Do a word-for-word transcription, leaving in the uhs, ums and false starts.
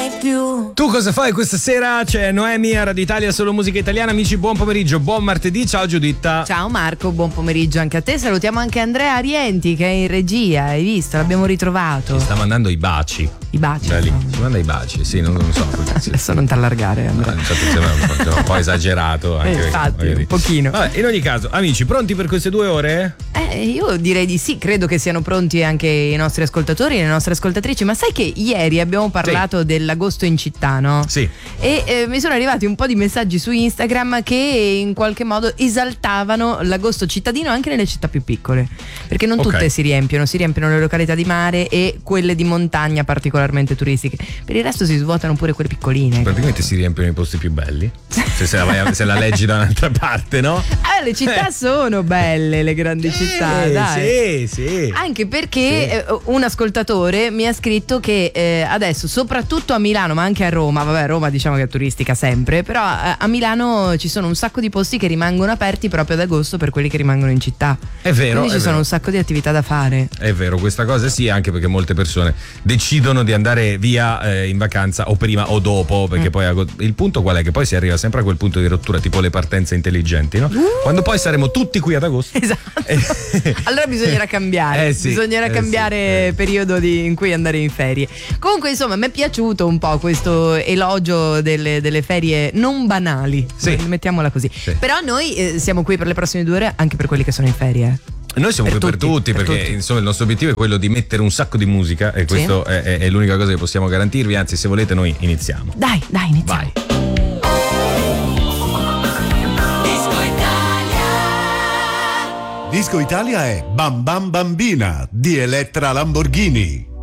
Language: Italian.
mai più. Tu cosa fai questa sera? C'è Noemi a Radio Italia, solo musica italiana. Amici, buon pomeriggio, buon martedì. Ciao Giuditta. Ciao Marco, buon pomeriggio anche a te. Salutiamo anche Andrea Arienti che è in regia, hai visto? L'abbiamo ritrovato. Ci sta mandando i baci. I baci. Da lì. Ci manda i baci, sì, non, non so. Adesso non t'allargare, Andrea. No, certo, sembra un po', un po' esagerato anche. Eh, infatti, perché, un pochino. Vabbè, in ogni caso, amici, pronti per queste due ore? Eh, io direi di sì, credo che siano pronti anche i nostri ascoltatori e le nostre ascoltatrici, ma sai che ieri abbiamo parlato sì. dell'agosto in città, no? Sì. E eh, mi sono arrivati un po' di messaggi su Instagram che in qualche modo esaltavano l'agosto cittadino anche nelle città più piccole, perché non tutte okay. si riempiono, si riempiono le località di mare e quelle di montagna particolarmente turistiche, per il resto si svuotano pure quelle piccoline. Praticamente si riempiono i posti più belli, se, se, la, vai, se la leggi da un'altra parte, no? Eh, le città eh. sono belle, le grandi sì, città, dai. Sì, sì. Anche perché sì. eh, un ascoltatore mi ha scritto che eh, adesso, soprattutto a Milano, ma anche a Roma, vabbè, Roma diciamo che è turistica sempre, però a, a Milano ci sono un sacco di posti che rimangono aperti proprio ad agosto per quelli che rimangono in città. È vero. Quindi ci è sono vero. un sacco di attività da fare. È vero, questa cosa sì, anche perché molte persone decidono di andare via eh, in vacanza o prima o dopo, perché mm. poi ago- il punto qual è? Che poi si arriva sempre a quel punto di rottura, tipo le partenze intelligenti, no? Uh. Quando poi saremo tutti qui ad agosto. Esatto. Allora bisognerà cambiare. Eh sì, bisognerà eh cambiare sì, eh. periodo di, in cui andare in ferie. Comunque, insomma, mi è piaciuto un po' questo elogio delle, delle ferie non banali. Sì. Mettiamola così. Sì. Però noi eh, siamo qui per le prossime due ore anche per quelli che sono in ferie. Noi siamo per qui tutti, per tutti, per perché tutti. insomma il nostro obiettivo è quello di mettere un sacco di musica e questo sì. è, è, è l'unica cosa che possiamo garantirvi, anzi se volete noi iniziamo. Dai, dai, iniziamo. Vai. Disco Italia è Bam Bam Bambina di Elettra Lamborghini.